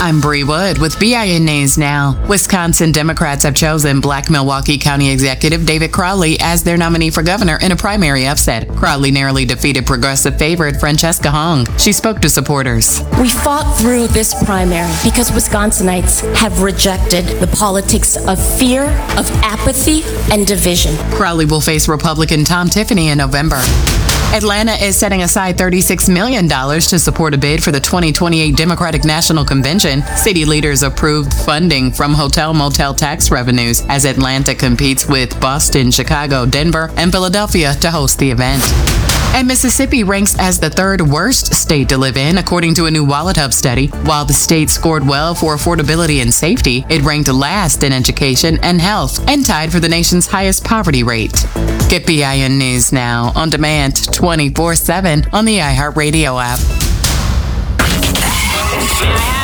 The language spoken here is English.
I'm Bree Wood with BIN News Now. Wisconsin Democrats have chosen Black Milwaukee County Executive David Crowley as their nominee for governor in a primary upset. Crowley narrowly defeated progressive favorite Francesca Hong. She spoke to supporters. We fought through this primary because Wisconsinites have rejected the politics of fear, of apathy, and division. Crowley will face Republican Tom Tiffany in November. Atlanta is setting aside $36 million to support a bid for the 2028 Democratic National Convention. City leaders approved funding from hotel-motel tax revenues as Atlanta competes with Boston, Chicago, Denver, and Philadelphia to host the event. And Mississippi ranks as the third worst state to live in, according to a new WalletHub study. While the state scored well for affordability and safety, it ranked last in education and health and tied for the nation's highest poverty rate. Get BIN News Now on demand 24/7 on the iHeartRadio app.